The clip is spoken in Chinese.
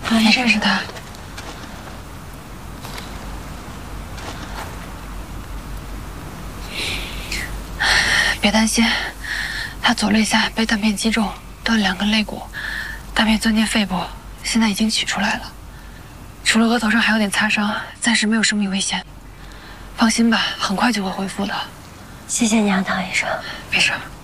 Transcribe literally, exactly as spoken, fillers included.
我没认识他。别担心，他左肋下被弹片击中，断两根肋骨，弹片钻进肺部，现在已经取出来了。除了额头上还有点擦伤，暂时没有生命危险。放心吧，很快就会恢复的。 谢谢你啊，唐医生。 没事。